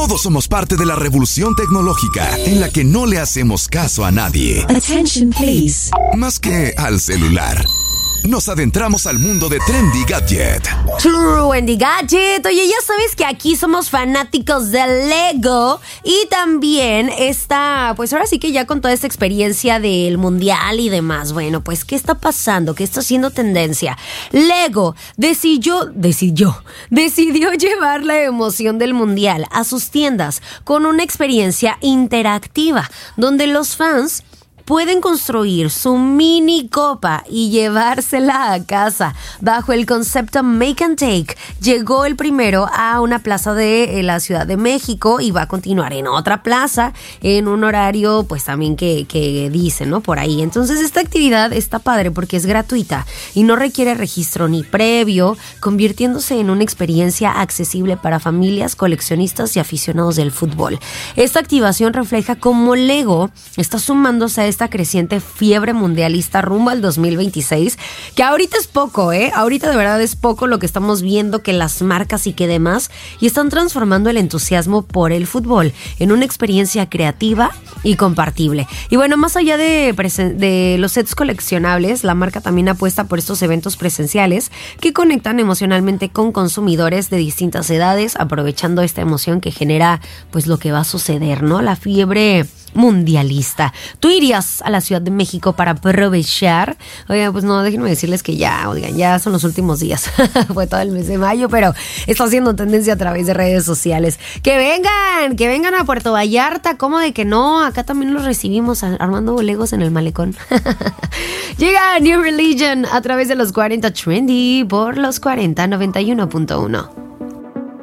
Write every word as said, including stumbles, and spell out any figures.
Todos somos parte de la revolución tecnológica en la que no le hacemos caso a nadie. Attention, please. Más que al celular. Nos adentramos al mundo de Trendy Gadget. Trendy Gadget. Oye, ya sabes que aquí somos fanáticos de Lego. Y también está, pues ahora sí que ya con toda esta experiencia del mundial y demás. Bueno, pues, ¿qué está pasando? ¿Qué está haciendo tendencia? Lego decidió, decidió, decidió llevar la emoción del mundial a sus tiendas con una experiencia interactiva, donde los fans pueden construir su mini copa y llevársela a casa. Bajo el concepto Make and Take, llegó el primero a una plaza de la Ciudad de México y va a continuar en otra plaza en un horario, pues también que, que dice, ¿no? Por ahí. Entonces, esta actividad está padre porque es gratuita y no requiere registro ni previo, convirtiéndose en una experiencia accesible para familias, coleccionistas y aficionados del fútbol. Esta activación refleja cómo Lego está sumándose a esta creciente fiebre mundialista rumbo al dos mil veintiséis, que ahorita es poco, ¿eh? Ahorita de verdad es poco lo que estamos viendo que las marcas y que demás, y están transformando el entusiasmo por el fútbol en una experiencia creativa y compartible. Y bueno, más allá de, presen- de los sets coleccionables, la marca también apuesta por estos eventos presenciales que conectan emocionalmente con consumidores de distintas edades, aprovechando esta emoción que genera pues lo que va a suceder, ¿no? La fiebre mundialista. ¿Tú irías a la Ciudad de México para aprovechar? Oigan, pues no, déjenme decirles que ya, oigan, ya son los últimos días. Fue todo el mes de mayo, pero está haciendo tendencia a través de redes sociales. ¡Que vengan! ¡Que vengan a Puerto Vallarta! ¿Cómo de que no? Acá también los recibimos armando legos en el malecón. Llega New Religion a través de los cuarenta Trendy por los cuarenta noventa y uno punto uno.